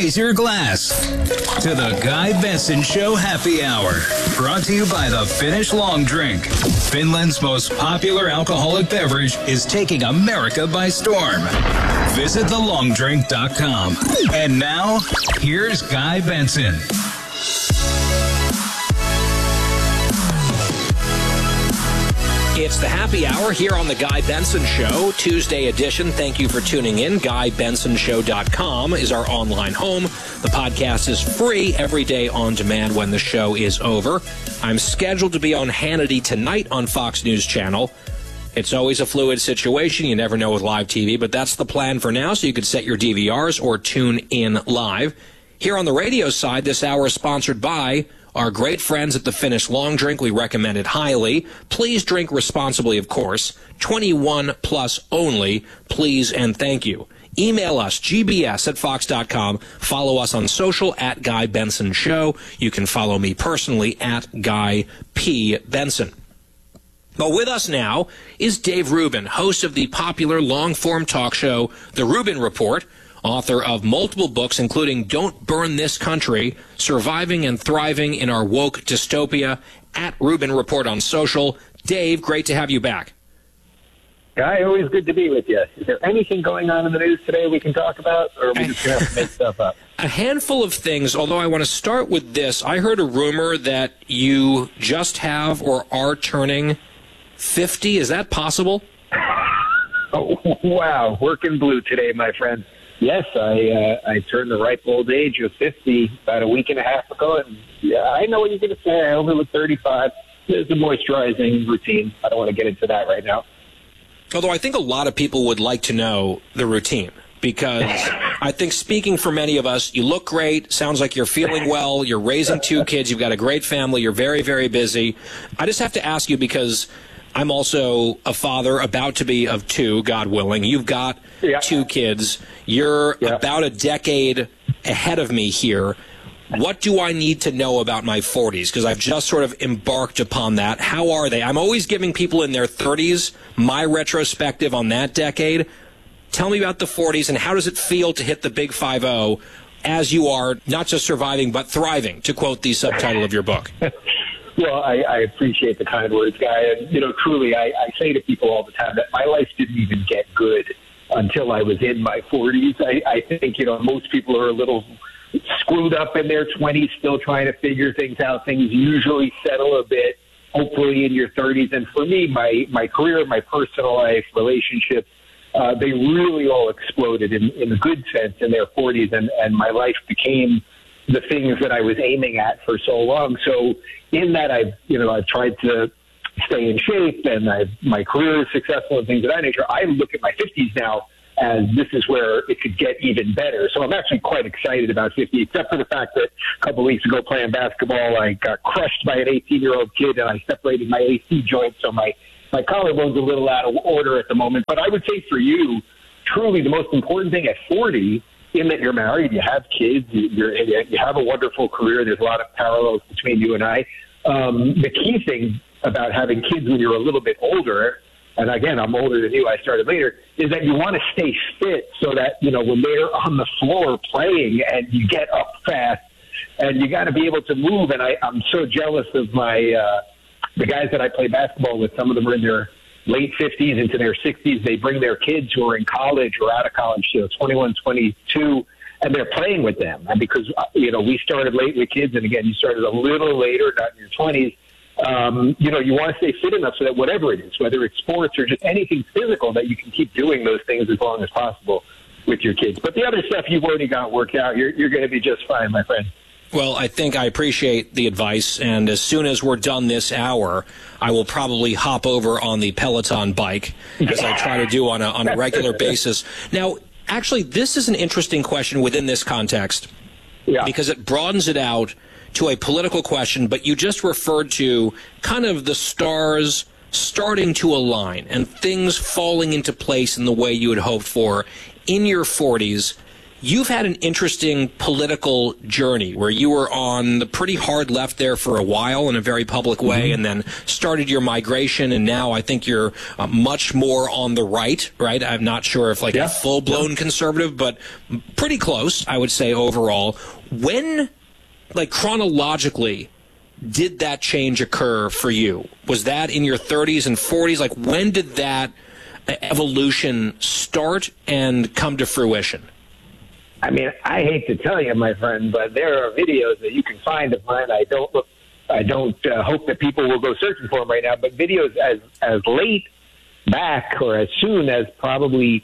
Raise your glass to the Guy Benson Show Happy Hour. Brought to you by the Finnish Long Drink. Finland's most popular alcoholic beverage is taking America by storm. Visit thelongdrink.com. And now, here's Guy Benson. It's the Happy Hour here on the Guy Benson Show, Tuesday edition. Thank you for tuning in. GuyBensonShow.com is our online home. The podcast is free every day on demand when the show is over. I'm scheduled to be on Hannity tonight on Fox News Channel. It's always a fluid situation. You never know with live TV, but that's the plan for now, so you can set your DVRs or tune in live. Here on the radio side, this hour is sponsored by our great friends at the Finnish Long Drink. We recommend it highly. Please drink responsibly, of course. 21 plus only. Please and thank you. Email us, gbs@fox.com. Follow us on social at Guy Benson Show. You can follow me personally at Guy P. Benson. Well, with us now is Dave Rubin, host of the popular long-form talk show, The Rubin Report, author of multiple books, including Don't Burn This Country, Surviving and Thriving in Our Woke Dystopia, at Rubin Report on social. Dave, great to have you back. Guy, always good to be with you. Is there anything going on in the news today we can talk about, or are we just going to have to make stuff up? A handful of things, although I want to start with this. I heard a rumor that you just have or are turning 50. Is that possible? Oh, wow. Working blue today, my friend. Yes, I turned the ripe old age of 50 about a week and a half ago, and yeah, I know what you're going to say. I only look 35. There's a moisturizing routine. I don't want to get into that right now. Although I think a lot of people would like to know the routine, because I think speaking for many of us, you look great, sounds like you're feeling well, you're raising 2 kids, you've got a great family, you're very, very busy. I just have to ask you, because I'm also a father, about to be, of 2, God willing. You've got 2 kids. You're about a decade ahead of me here. What do I need to know about my 40s? Because I've just sort of embarked upon that. How are they? I'm always giving people in their 30s my retrospective on that decade. Tell me about the 40s, and how does it feel to hit the big 5-0 as you are not just surviving but thriving, to quote the subtitle of your book? Well, I appreciate the kind words, Guy. And, truly, I say to people all the time that my life didn't even get good until I was in my 40s. I think, most people are a little screwed up in their 20s, still trying to figure things out. Things usually settle a bit, hopefully, in your 30s. And for me, my career, my personal life, relationships, they really all exploded in the good sense in their 40s. And my life became the things that I was aiming at for so long. So in that, I've tried to stay in shape, and my career is successful and things of that nature. I look at my 50s now as this is where it could get even better. So I'm actually quite excited about 50, except for the fact that a couple of weeks ago playing basketball, I got crushed by an 18-year-old kid, and I separated my AC joint, so my collarbone's a little out of order at the moment. But I would say for you, truly the most important thing at 40, in that you're married, you have kids, you have a wonderful career. There's a lot of parallels between you and I. The key thing about having kids when you're a little bit older, and again, I'm older than you, I started later, is that you want to stay fit so that, when they're on the floor playing and you get up fast and you got to be able to move. And I'm so jealous of the guys that I play basketball with. Some of them are in their late 50s into their 60s. They bring their kids who are in college or out of college, 21, 22, and they're playing with them. And because, we started late with kids, and again, you started a little later, not in your 20s, you want to stay fit enough so that whatever it is, whether it's sports or just anything physical, that you can keep doing those things as long as possible with your kids. But the other stuff you've already got worked out. You're going to be just fine, my friend. Well, I think I appreciate the advice, and as soon as we're done this hour, I will probably hop over on the Peloton bike, as I try to do on a regular basis. Now, actually, this is an interesting question within this context, because it broadens it out to a political question, but you just referred to kind of the stars starting to align and things falling into place in the way you had hoped for in your 40s. You've had an interesting political journey where you were on the pretty hard left there for a while in a very public way, and then started your migration, and now I think you're much more on the right, right? I'm not sure if a full-blown conservative, but pretty close, I would say, overall. When, chronologically, did that change occur for you? Was that in your 30s and 40s? When did that evolution start and come to fruition? I mean, I hate to tell you, my friend, but there are videos that you can find of mine. I don't hope that people will go searching for them right now, but videos as late back or as soon as probably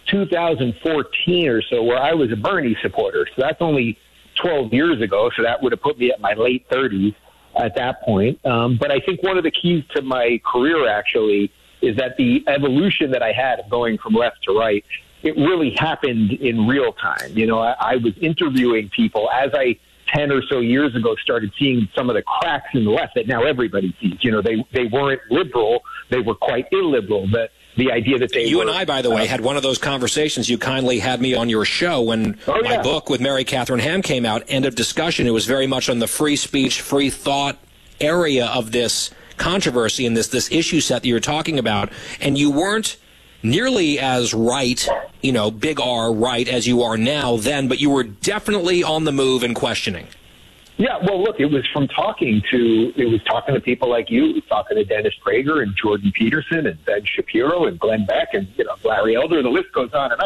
2014 or so, where I was a Bernie supporter. So that's only 12 years ago. So that would have put me at my late 30s at that point. But I think one of the keys to my career actually is that the evolution that I had of going from left to right, it really happened in real time. I was interviewing people as I 10 or so years ago started seeing some of the cracks in the left that now everybody sees. They weren't liberal. They were quite illiberal. The idea that you and I, by the way, had one of those conversations. You kindly had me on your show when my book with Mary Catherine Ham came out, End of Discussion. It was very much on the free speech, free thought area of this controversy and this issue set that you're talking about. And you weren't nearly as right, big R right, as you are now then, but you were definitely on the move and questioning. Yeah, well, look, it was talking to people like you. It was talking to Dennis Prager and Jordan Peterson and Ben Shapiro and Glenn Beck and Larry Elder. The list goes on.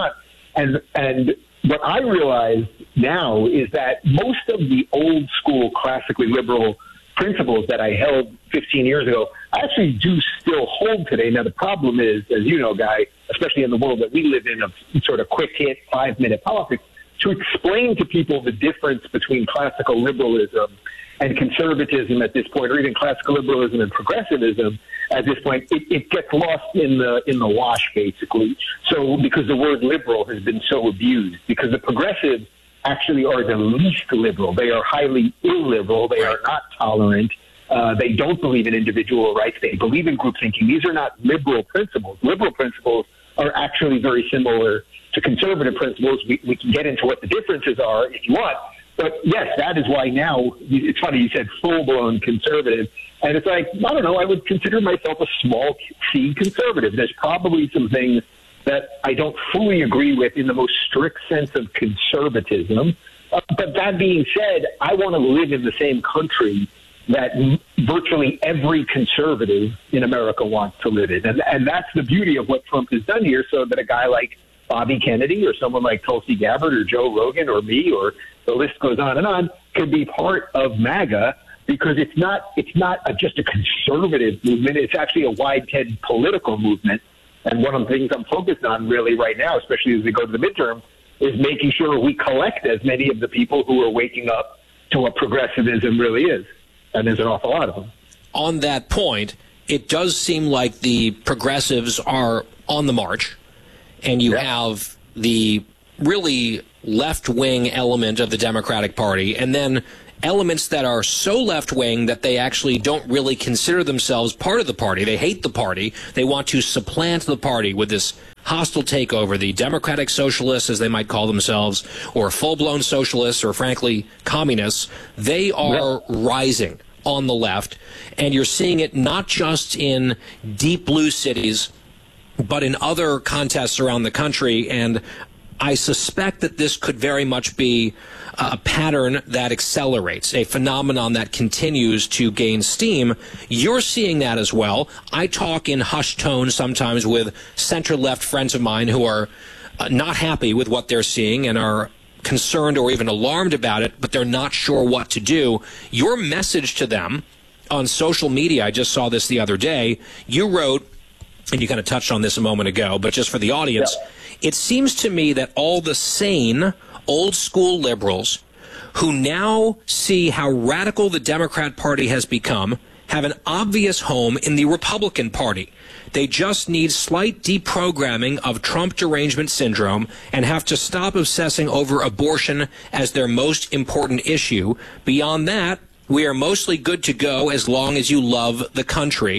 And what I realize now is that most of the old school, classically liberal principles that I held 15 years ago, I actually do still hold today. Now, the problem is, as you know, Guy, especially in the world that we live in of sort of quick hit 5-minute politics, to explain to people the difference between classical liberalism and conservatism at this point, or even classical liberalism and progressivism at this point, it gets lost in the wash, basically. So because the word liberal has been so abused, because the progressives actually are the least liberal. They are highly illiberal. They are not tolerant. They don't believe in individual rights. They believe in group thinking. These are not liberal principles. Liberal principles are actually very similar to conservative principles. We can get into what the differences are if you want. But yes, that is why now, it's funny, you said full-blown conservative. And it's I don't know, I would consider myself a small C conservative. There's probably some things that I don't fully agree with in the most strict sense of conservatism. But that being said, I want to live in the same country that virtually every conservative in America wants to live in. And that's the beauty of what Trump has done here, so that a guy like Bobby Kennedy or someone like Tulsi Gabbard or Joe Rogan or me, or the list goes on, could be part of MAGA, because it's not just a conservative movement. It's actually a wide-head political movement. And one of the things I'm focused on really right now, especially as we go to the midterm, is making sure we collect as many of the people who are waking up to what progressivism really is. And there's an awful lot of them. On that point, it does seem like the progressives are on the march, and you have the really left-wing element of the Democratic Party, and then elements that are so left-wing that they actually don't really consider themselves part of the party. They hate the party. They want to supplant the party with this hostile takeover. The Democratic Socialists, as they might call themselves, or full-blown socialists, or frankly, communists, they are rising on the left. And you're seeing it not just in deep blue cities, but in other contests around the country. And I suspect that this could very much be a pattern that accelerates, a phenomenon that continues to gain steam. You're seeing that as well. I talk in hushed tones sometimes with center-left friends of mine who are not happy with what they're seeing and are concerned or even alarmed about it, but they're not sure what to do. Your message to them on social media, I just saw this the other day, you wrote, and you kind of touched on this a moment ago, but just for the audience, it seems to me that all the sane, old-school liberals who now see how radical the Democrat Party has become have an obvious home in the Republican Party. They just need slight deprogramming of Trump derangement syndrome and have to stop obsessing over abortion as their most important issue. Beyond that, we are mostly good to go as long as you love the country.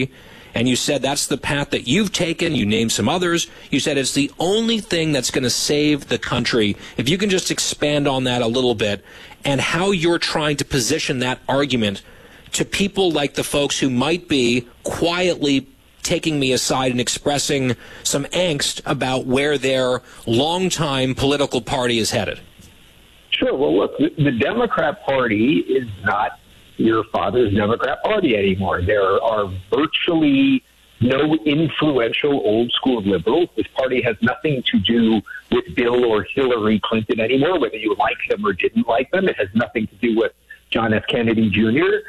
And you said that's the path that you've taken. You named some others. You said it's the only thing that's going to save the country. If you can just expand on that a little bit and how you're trying to position that argument to people like the folks who might be quietly taking me aside and expressing some angst about where their longtime political party is headed. Sure. Well, look, the Democrat Party is not your father's Democrat Party anymore. There are virtually no influential old-school liberals. This party has nothing to do with Bill or Hillary Clinton anymore, whether you like them or didn't like them. It has nothing to do with John F. Kennedy Jr.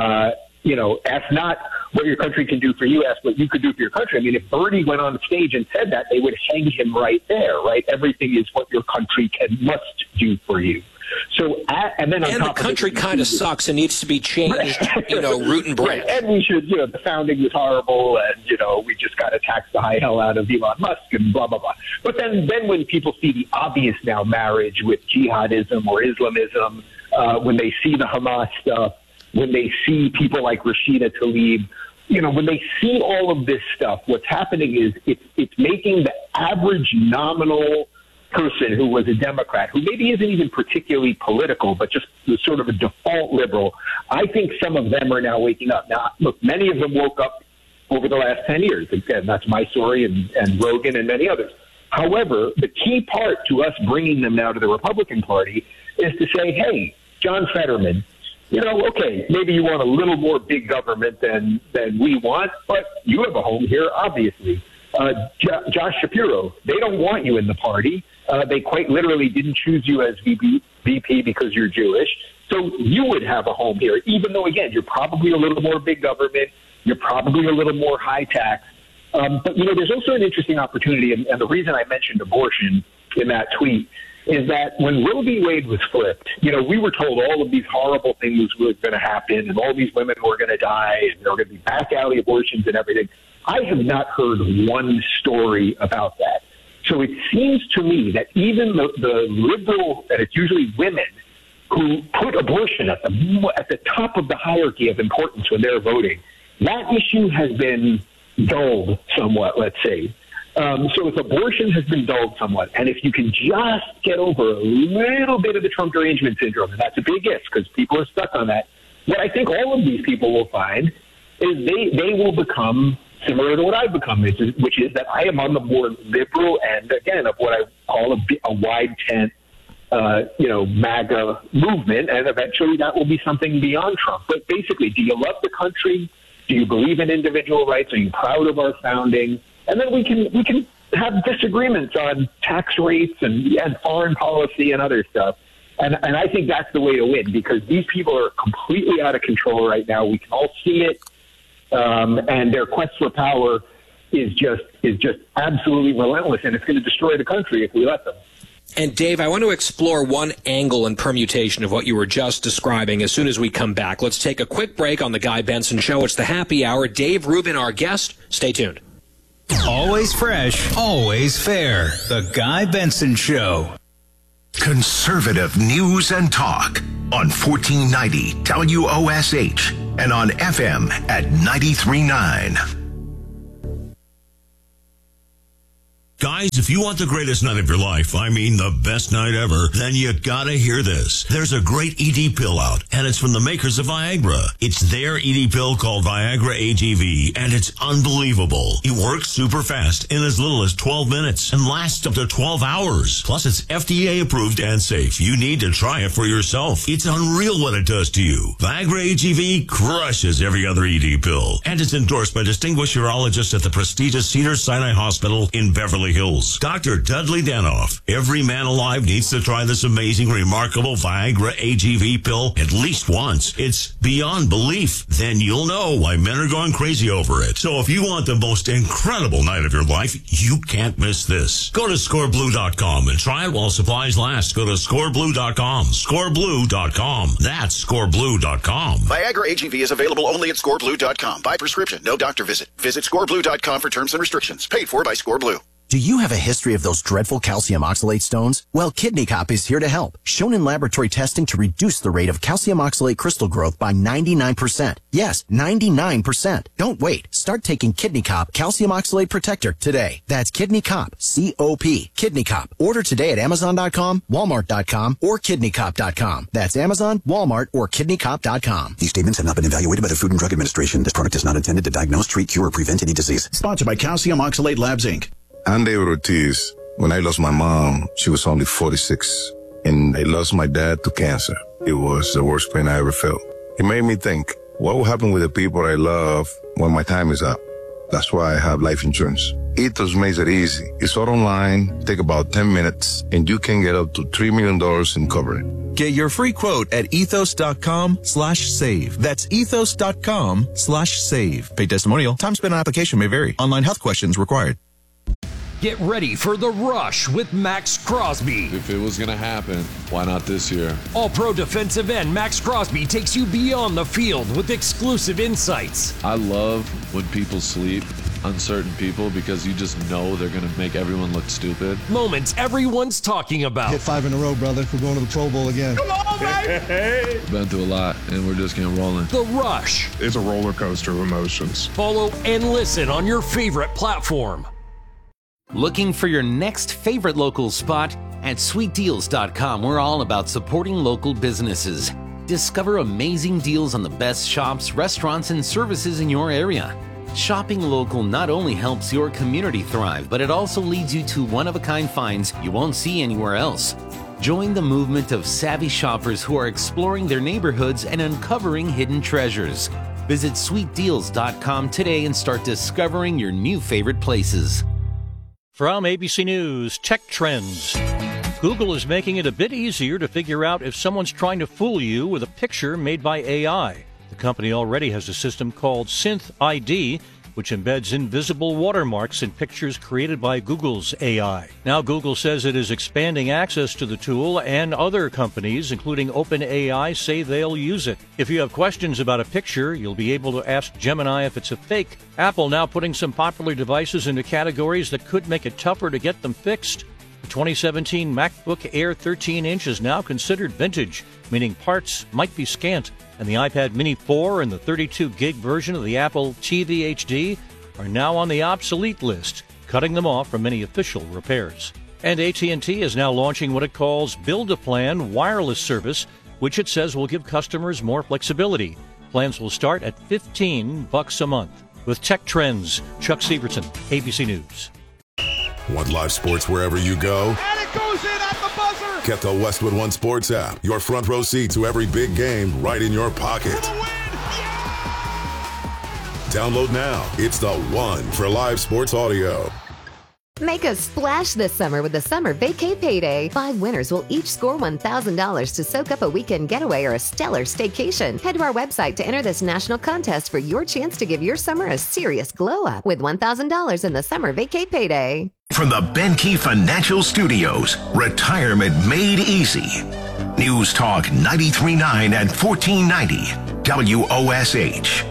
Ask not what your country can do for you, ask what you could do for your country. I mean, if Bernie went on stage and said that, they would hang him right there, right? Everything is what your country must do for you. So, and then on and top the country kind of sucks and needs to be changed, root and branch. Right. And we should, the founding was horrible, and, we just got to tax the high hell out of Elon Musk and blah, blah, blah. But then when people see the obvious now marriage with jihadism or Islamism, when they see the Hamas stuff, when they see people like Rashida Tlaib, when they see all of this stuff, what's happening is it's making the average nominal person who was a Democrat, who maybe isn't even particularly political, but just sort of a default liberal, I think some of them are now waking up. Now, look, many of them woke up over the last 10 years. Again, that's my story and Rogan and many others. However, the key part to us bringing them now to the Republican Party is to say, hey, John Fetterman, okay, maybe you want a little more big government than we want, but you have a home here, obviously. Josh Shapiro, they don't want you in the party. They quite literally didn't choose you as VP because you're Jewish. So you would have a home here, even though, again, you're probably a little more big government. You're probably a little more high tax. But, there's also an interesting opportunity, and the reason I mentioned abortion in that tweet is that when Roe v. Wade was flipped, we were told all of these horrible things were going to happen and all these women were going to die and there were going to be back alley abortions and everything. I have not heard one story about that. So it seems to me that even the liberal, and it's usually women, who put abortion at the top of the hierarchy of importance when they're voting, that issue has been dulled somewhat, let's say. So if abortion has been dulled somewhat, and if you can just get over a little bit of the Trump derangement syndrome, and that's a big if because people are stuck on that, what I think all of these people will find is they will become similar to what I've become, which is that I am on the more liberal end, again, of what I call a wide tent, MAGA movement, and eventually that will be something beyond Trump. But basically, do you love the country? Do you believe in individual rights? Are you proud of our founding? And then we can have disagreements on tax rates and foreign policy and other stuff. And I think that's the way to win, because these people are completely out of control right now. We can all see it. And their quest for power is just absolutely relentless, and it's going to destroy the country if we let them. And Dave, I want to explore one angle and permutation of what you were just describing as soon as we come back. Let's take a quick break on the Guy Benson Show. It's the Happy Hour. Dave Rubin, our guest. Stay tuned. Always fresh, always fair. The Guy Benson Show. Conservative news and talk on 1490 WOSH and on FM at 93.9. Guys, if you want the greatest night of your life, I mean the best night ever, then you gotta hear this. There's a great ED pill out, and it's from the makers of Viagra. It's their ED pill called Viagra AGV, and it's unbelievable. It works super fast in as little as 12 minutes and lasts up to 12 hours. Plus, it's FDA approved and safe. You need to try it for yourself. It's unreal what it does to you. Viagra AGV crushes every other ED pill, and it's endorsed by distinguished urologists at the prestigious Cedars-Sinai Hospital in Beverly Hills. Dr. Dudley Danoff. Every man alive needs to try this amazing, remarkable Viagra AGV pill at least once. It's beyond belief. Then you'll know why men are going crazy over it. So if you want the most incredible night of your life, you can't miss this. Go to scoreblue.com and try it while supplies last. Go to scoreblue.com. Scoreblue.com. That's scoreblue.com. Viagra AGV is available only at scoreblue.com. By prescription, no doctor visit. Visit scoreblue.com for terms and restrictions. Paid for by Scoreblue. Do you have a history of those dreadful calcium oxalate stones? Well, Kidney Cop is here to help. Shown in laboratory testing to reduce the rate of calcium oxalate crystal growth by 99%. Yes, 99%. Don't wait. Start taking Kidney Cop Calcium Oxalate Protector today. That's Kidney Cop, C-O-P, Kidney Cop. Order today at Amazon.com, Walmart.com, or KidneyCop.com. That's Amazon, Walmart, or KidneyCop.com. These statements have not been evaluated by the Food and Drug Administration. This product is not intended to diagnose, treat, cure, or prevent any disease. Sponsored by Calcium Oxalate Labs, Inc. I'm David Ortiz. When I lost my mom, she was only 46. And I lost my dad to cancer. It was the worst pain I ever felt. It made me think, what will happen with the people I love when my time is up? That's why I have life insurance. Ethos makes it easy. It's all online, take about 10 minutes, and you can get up to $3 million in coverage. Get your free quote at ethos.com/save. That's ethos.com/save. Paid testimonial. Time spent on application may vary. Online health questions required. Get ready for The Rush with Max Crosby. If it was going to happen, why not this year? All-pro defensive end Max Crosby takes you beyond the field with exclusive insights. I love when people sleep, uncertain people, because you just know they're going to make everyone look stupid. Moments everyone's talking about. Hit 5 in a row, brother. We're going to the Pro Bowl again. Come on, baby! Been through a lot, and we're just getting rolling. The Rush. It's a roller coaster of emotions. Follow and listen on your favorite platform. Looking for your next favorite local spot? At sweetdeals.com, we're all about supporting local businesses. Discover amazing deals on the best shops, restaurants, and services in your area. Shopping local not only helps your community thrive, but it also leads you to one-of-a-kind finds you won't see anywhere else. Join the movement of savvy shoppers who are exploring their neighborhoods and uncovering hidden treasures. Visit sweetdeals.com today and start discovering your new favorite places. From ABC News, Tech Trends. Google is making it a bit easier to figure out if someone's trying to fool you with a picture made by AI. The company already has a system called Synth ID, which embeds invisible watermarks in pictures created by Google's AI. Now Google says it is expanding access to the tool, and other companies, including OpenAI, say they'll use it. If you have questions about a picture, you'll be able to ask Gemini if it's a fake. Apple now putting some popular devices into categories that could make it tougher to get them fixed. The 2017 MacBook Air 13-inch is now considered vintage, meaning parts might be scant. And the iPad Mini 4 and the 32-gig version of the Apple TV HD are now on the obsolete list, cutting them off from any official repairs. And AT&T is now launching what it calls Build-A-Plan wireless service, which it says will give customers more flexibility. Plans will start at $15 a month. With Tech Trends, Chuck Severson, ABC News. Want live sports wherever you go? And it goes in at the buzzer! Get the Westwood One Sports app. Your front row seat to every big game right in your pocket. Download now. It's the one for live sports audio. Make a splash this summer with the Summer Vacay Payday. 5 winners will each score $1,000 to soak up a weekend getaway or a stellar staycation. Head to our website to enter this national contest for your chance to give your summer a serious glow up with $1,000 in the Summer Vacay Payday. From the Benke Financial Studios, retirement made easy. News Talk 93.9 and 1490 WOSH.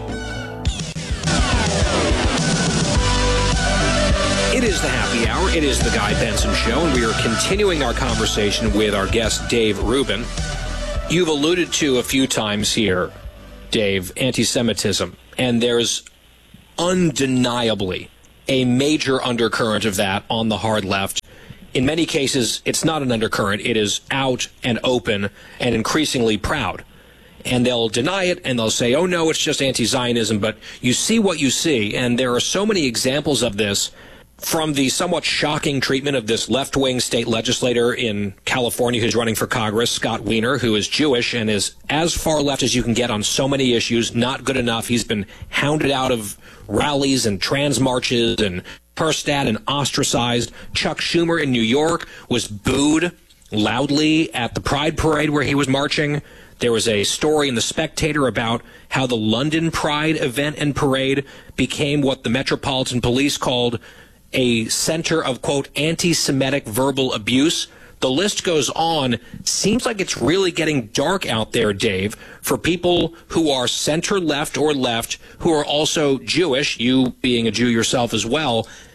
It is the happy hour. It is the Guy Benson Show, and we are continuing our conversation with our guest, Dave Rubin. You've alluded to a few times here, Dave, anti-Semitism, and there's undeniably a major undercurrent of that on the hard left. In many cases, it's not an undercurrent. It is out and open and increasingly proud. And they'll deny it, and they'll say, oh, no, it's just anti-Zionism. But you see what you see, and there are so many examples of this, from the somewhat shocking treatment of this left-wing state legislator in California who's running for Congress, Scott Wiener, who is Jewish and is as far left as you can get on so many issues, not good enough. He's been hounded out of rallies and trans marches and cursed at and ostracized. Chuck Schumer in New York was booed loudly at the Pride Parade where he was marching. There was a story in The Spectator about how the London Pride event and parade became what the Metropolitan Police called a center of, quote, anti-Semitic verbal abuse. The list goes on. Seems like it's really getting dark out there, Dave, for people who are center-left or left, who are also Jewish, you being a Jew yourself as well.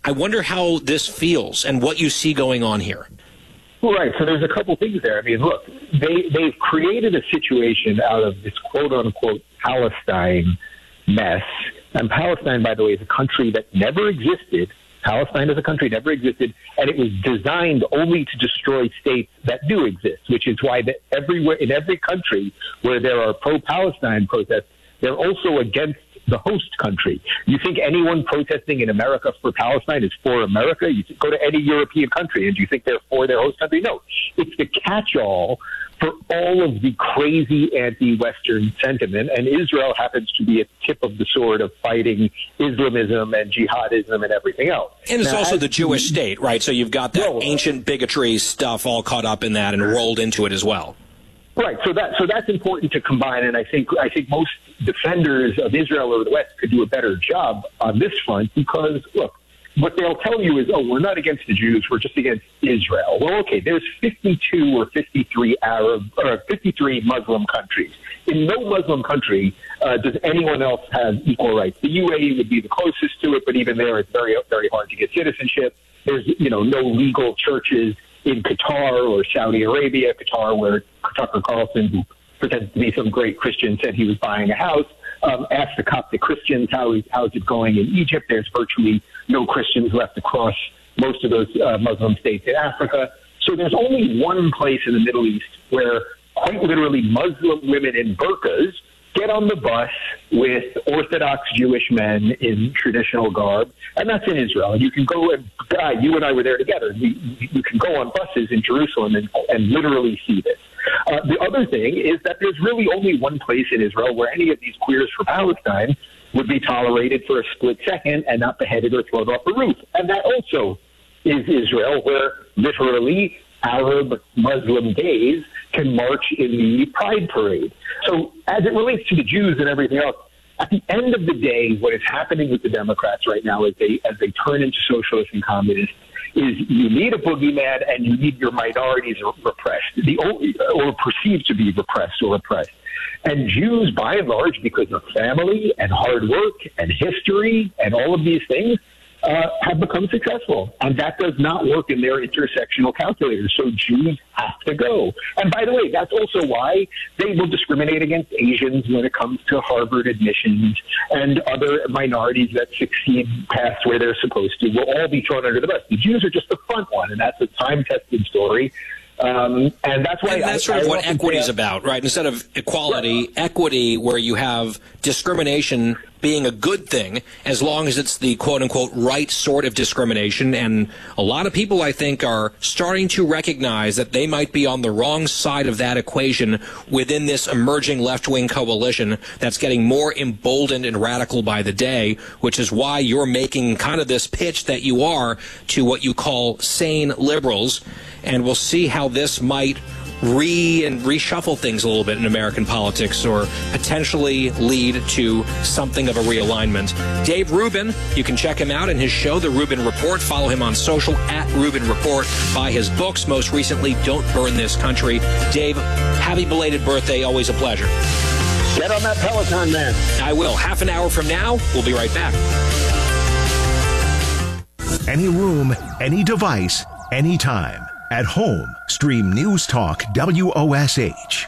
I wonder how this feels and what you see going on here. Right. So there's a couple things there. I mean, look, they've created a situation out of this quote-unquote Palestine mess. And Palestine, by the way, is a country that never existed. Palestine as a country never existed, and it was designed only to destroy states that do exist, which is why that everywhere in every country where there are pro-Palestine protests, they're also against the host country. You think anyone protesting in America for Palestine is for America? You go to any European country and you think they're for their host country? No. It's the catch-all for all of the crazy anti-Western sentiment, and Israel happens to be a tip of the sword of fighting Islamism and jihadism and everything else. And it's also the Jewish state, right? So you've got that ancient bigotry stuff all caught up in that and rolled into it as well. Right, so that's important to combine, and I think most defenders of Israel or the West could do a better job on this front because, look, what they'll tell you is, we're not against the Jews, we're just against Israel. Well, okay, there's 52 or 53 Muslim countries. In no Muslim country does anyone else have equal rights. The UAE would be the closest to it, but even there it's very, very hard to get citizenship. There's, no legal churches in Qatar or Saudi Arabia. Qatar, where Tucker Carlson, who pretends to be some great Christian, said he was buying a house. Asked the Coptic Christians how's it going in Egypt. There's virtually no Christians left across most of those Muslim states in Africa. So there's only one place in the Middle East where quite literally Muslim women in burqas get on the bus with Orthodox Jewish men in traditional garb, and that's in Israel. And you can go and, you and I were there together. You can go on buses in Jerusalem and literally see this. The other thing is that there's really only one place in Israel where any of these queers for Palestine would be tolerated for a split second and not beheaded or thrown off a roof. And that also is Israel, where literally Arab Muslim gays can march in the Pride Parade. So as it relates to the Jews and everything else, at the end of the day, what is happening with the Democrats right now as they turn into socialists and communists is you need a boogeyman and you need your minorities repressed, or perceived to be repressed or oppressed. And Jews, by and large, because of family and hard work and history and all of these things, have become successful. And that does not work in their intersectional calculators. So Jews have to go. And by the way, that's also why they will discriminate against Asians when it comes to Harvard admissions, and other minorities that succeed past where they're supposed to will all be thrown under the bus. The Jews are just the front one, and that's a time-tested story. And that's why that's sort of what equity is about, right? Instead of equality, equity, where you have discrimination being a good thing as long as it's the quote-unquote right sort of discrimination. And a lot of people, I think, are starting to recognize that they might be on the wrong side of that equation within this emerging left-wing coalition that's getting more emboldened and radical by the day, which is why you're making kind of this pitch that you are to what you call sane liberals. And we'll see how this might reshuffle things a little bit in American politics, or potentially lead to something of a realignment. Dave Rubin, you can check him out in his show, The Rubin Report. Follow him on social at Rubin Report. Buy his books, most recently, Don't Burn This Country. Dave, happy belated birthday. Always a pleasure. Get on that Peloton, man. I will. Half an hour from now, we'll be right back. Any room, any device, anytime. At home, stream News Talk WOSH.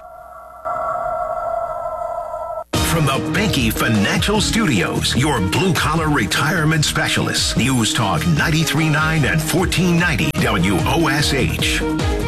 From the Benke Financial Studios, your blue-collar retirement specialists. News Talk 93.9 and 1490 WOSH.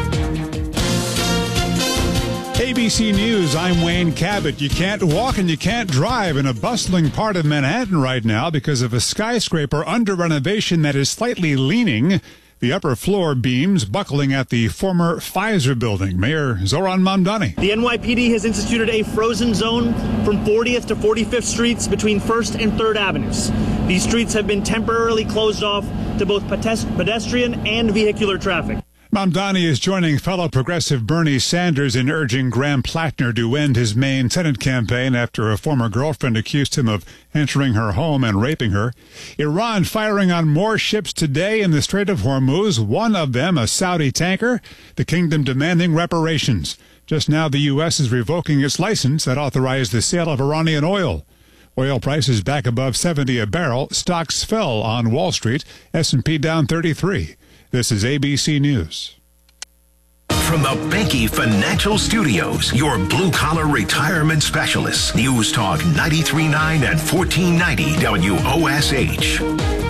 ABC News, I'm Wayne Cabot. You can't walk and you can't drive in a bustling part of Manhattan right now because of a skyscraper under renovation that is slightly leaning. The upper floor beams buckling at the former Pfizer building. Mayor Zoran Mamdani. The NYPD has instituted a frozen zone from 40th to 45th Streets between 1st and 3rd Avenues. These streets have been temporarily closed off to both pedestrian and vehicular traffic. Mamdani is joining fellow progressive Bernie Sanders in urging Graham Plattner to end his Maine Senate campaign after a former girlfriend accused him of entering her home and raping her. Iran firing on more ships today in the Strait of Hormuz, one of them a Saudi tanker, the kingdom demanding reparations. Just now the U.S. is revoking its license that authorized the sale of Iranian oil. Oil prices back above $70 a barrel. Stocks fell on Wall Street. S&P down 33. This is ABC News. From the Benke Financial Studios, your blue-collar retirement specialists. News Talk 93.9 and 1490 WOSH.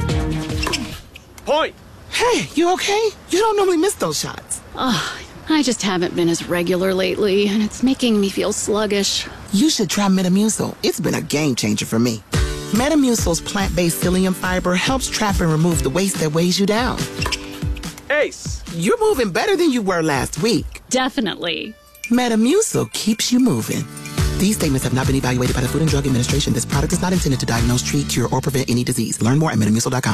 Point! Hey, you okay? You don't normally miss those shots. I just haven't been as regular lately, and it's making me feel sluggish. You should try Metamucil. It's been a game changer for me. Metamucil's plant-based psyllium fiber helps trap and remove the waste that weighs you down. Ace! You're moving better than you were last week. Definitely. Metamucil keeps you moving. These statements have not been evaluated by the Food and Drug Administration. This product is not intended to diagnose, treat, cure, or prevent any disease. Learn more at Metamucil.com.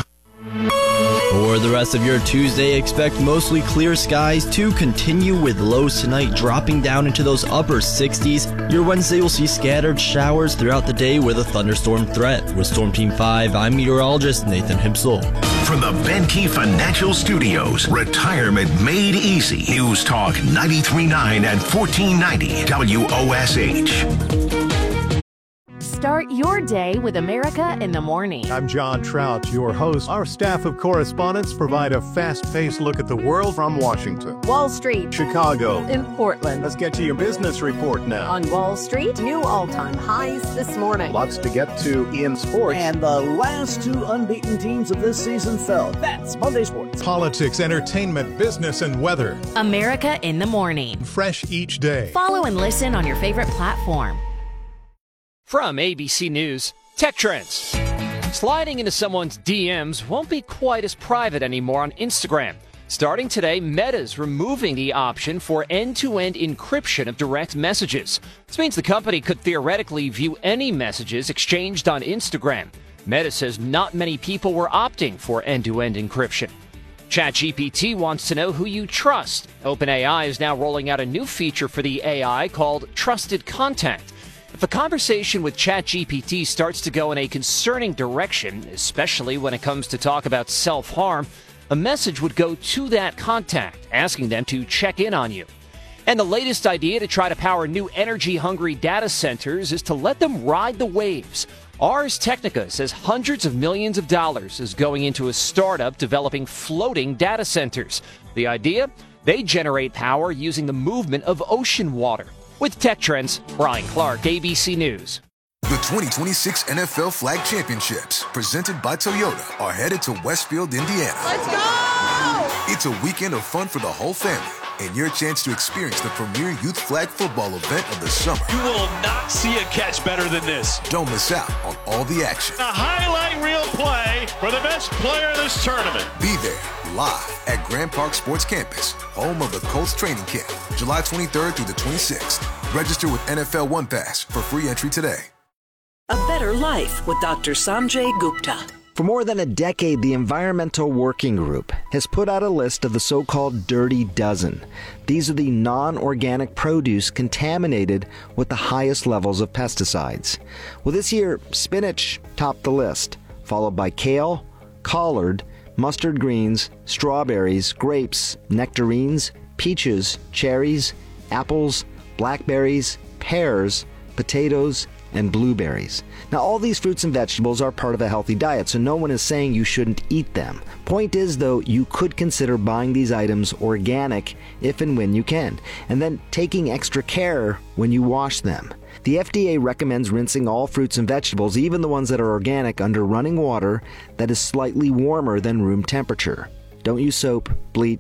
For the rest of your Tuesday, expect mostly clear skies to continue with lows tonight dropping down into those upper 60s. Your Wednesday will see scattered showers throughout the day with a thunderstorm threat. With Storm Team 5, I'm meteorologist Nathan Hipsel. From the Benke Financial Studios, retirement made easy. News Talk 93.9 and 1490 WOSH. Start your day with America in the Morning. I'm John Trout, your host. Our staff of correspondents provide a fast-paced look at the world from Washington, Wall Street, Chicago, and Portland. Let's get to your business report now. On Wall Street, new all-time highs this morning. Lots to get to in sports. And the last two unbeaten teams of this season fell. That's Monday Sports. Politics, entertainment, business, and weather. America in the Morning. Fresh each day. Follow and listen on your favorite platform. From ABC News, Tech Trends. Sliding into someone's DMs won't be quite as private anymore on Instagram. Starting today, Meta's removing the option for end-to-end encryption of direct messages. This means the company could theoretically view any messages exchanged on Instagram. Meta says not many people were opting for end-to-end encryption. ChatGPT wants to know who you trust. OpenAI is now rolling out a new feature for the AI called Trusted Contact. If a conversation with ChatGPT starts to go in a concerning direction, especially when it comes to talk about self-harm, a message would go to that contact, asking them to check in on you. And the latest idea to try to power new energy-hungry data centers is to let them ride the waves. Ars Technica says hundreds of millions of dollars is going into a startup developing floating data centers. The idea? They generate power using the movement of ocean water. With Tech Trends, Brian Clark, ABC News. The 2026 NFL Flag Championships, presented by Toyota, are headed to Westfield, Indiana. Let's go! It's a weekend of fun for the whole family and your chance to experience the premier youth flag football event of the summer. You will not see a catch better than this. Don't miss out on all the action. A highlight reel play for the best player in this tournament. Be there live at Grand Park Sports Campus, home of the Colts training camp, July 23rd through the 26th. Register with NFL One Pass for free entry today. A Better Life with Dr. Sanjay Gupta. For more than a decade, the Environmental Working Group has put out a list of the so-called Dirty Dozen. These are the non-organic produce contaminated with the highest levels of pesticides. Well, this year, spinach topped the list, followed by kale, collard, mustard greens, strawberries, grapes, nectarines, peaches, cherries, apples, blackberries, pears, potatoes, and blueberries. Now, all these fruits and vegetables are part of a healthy diet, so no one is saying you shouldn't eat them. Point is, though, you could consider buying these items organic if and when you can, and then taking extra care when you wash them. The FDA recommends rinsing all fruits and vegetables, even the ones that are organic, under running water that is slightly warmer than room temperature. Don't use soap, bleach,